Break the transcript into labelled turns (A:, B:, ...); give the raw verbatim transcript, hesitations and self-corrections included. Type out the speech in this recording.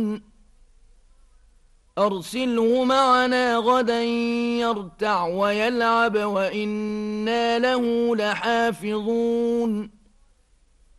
A: أرسله معنا غدا يرتع ويلعب وإنا له لحافظون